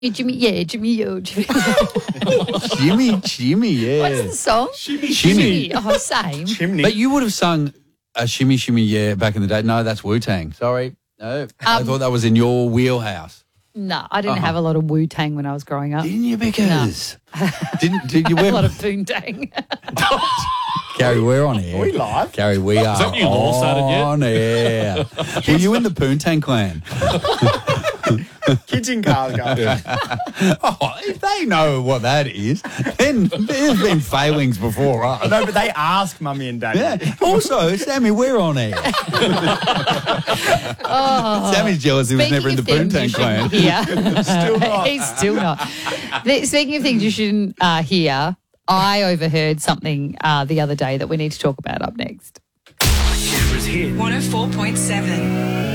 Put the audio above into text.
Jimmy, yeah, Jimmy, yo, Jimmy. Shimmy, yeah. What's the song? Shimmy. Oh, same. Chimney. But you would have sung a shimmy, yeah back in the day. No, that's Wu-Tang. Sorry. No, I thought that was in your wheelhouse. No, I didn't have a lot of Wu-Tang when I was growing up. Didn't you, Because? Did you A wear lot of Poontang. Gary, we're on air. Are we live? Gary, we are that you all started yet? on air. Were you in the Poontang clan? Kids in cars go. Oh, if they know what that is, then there's been failings before us. No, but they ask Mummy and Daddy. Yeah. Also, Sammy, we're on air. Sammy's jealous he was never in the Poontang clan. Yeah. Still not. He's still not. Speaking of things you shouldn't hear, I overheard something the other day that we need to talk about up next. 104.7.